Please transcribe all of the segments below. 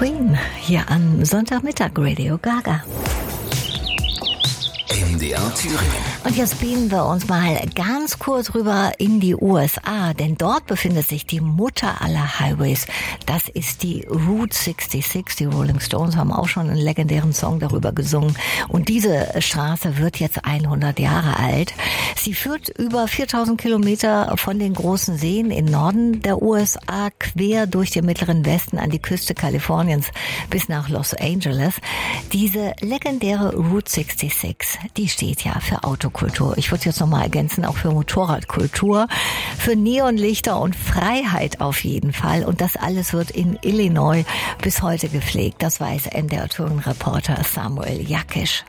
Queen hier am Sonntagmittag, Radio Gaga. MDR Thüringen. Und jetzt beamen wir uns mal ganz kurz rüber in die USA, denn dort befindet sich die Mutter aller Highways. Das ist die Route 66. Die Rolling Stones haben auch schon einen legendären Song darüber gesungen. Und diese Straße wird jetzt 100 Jahre alt. Sie führt über 4000 Kilometer von den großen Seen im Norden der USA quer durch den mittleren Westen an die Küste Kaliforniens bis nach Los Angeles. Diese legendäre Route 66, die steht ja für Autokultur. Ich würde jetzt nochmal ergänzen, auch für Motorradkultur, für Neonlichter und Freiheit auf jeden Fall. Und das alles wird in Illinois bis heute gepflegt. Das weiß MDR-Tourenreporter Samuel Jakisch.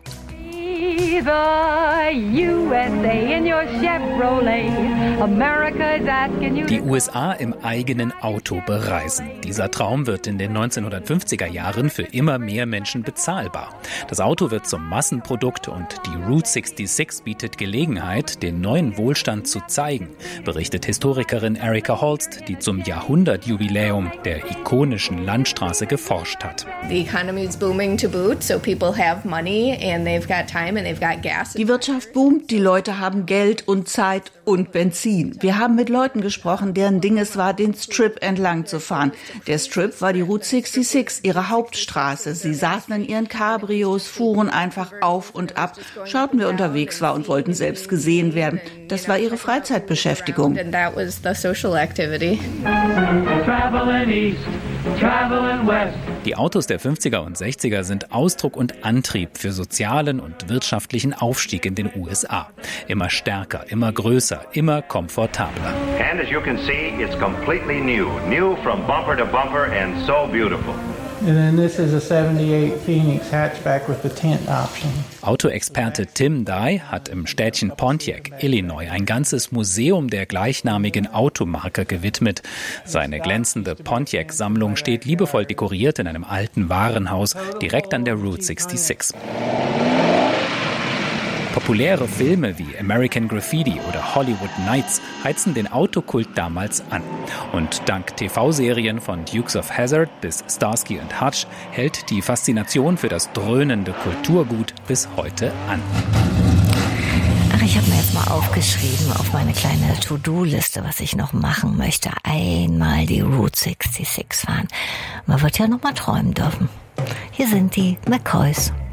Die USA im eigenen Auto bereisen. Dieser Traum wird in den 1950er Jahren für immer mehr Menschen bezahlbar. Das Auto wird zum Massenprodukt und die Route 66 bietet Gelegenheit, den neuen Wohlstand zu zeigen, berichtet Historikerin Erika Holst, die zum Jahrhundertjubiläum der ikonischen Landstraße geforscht hat. The economy is booming to boot, so people have money and they've got time and they've got gas. Die Wirtschaft boomt, die Leute haben Geld und Zeit und Benzin. Wir haben mit Leuten gesprochen, deren Ding es war, den Strip entlang zu fahren. Der Strip war die Route 66, ihre Hauptstraße. Sie saßen in ihren Cabrios, fuhren einfach auf und ab, schauten, wer unterwegs war und wollten selbst gesehen werden. Das war ihre Freizeitbeschäftigung. And that was the social activity. Die Autos der 50er und 60er sind Ausdruck und Antrieb für sozialen und wirtschaftlichen Aufstieg in den USA. Immer stärker, immer größer, immer komfortabler. And as you can see, it's completely new from bumper to bumper and so beautiful. And then this is a 78 Phoenix hatchback with the tent option. Autoexperte Tim Dye hat im Städtchen Pontiac, Illinois, ein ganzes Museum der gleichnamigen Automarke gewidmet. Seine glänzende Pontiac-Sammlung steht liebevoll dekoriert in einem alten Warenhaus direkt an der Route 66. Populäre Filme wie American Graffiti oder Hollywood Nights heizen den Autokult damals an. Und dank TV-Serien von Dukes of Hazzard bis Starsky und Hutch hält die Faszination für das dröhnende Kulturgut bis heute an. Ach, ich habe mir jetzt mal aufgeschrieben auf meine kleine To-Do-Liste, was ich noch machen möchte. Einmal die Route 66 fahren. Man wird ja noch mal träumen dürfen. Hier sind die McCoys.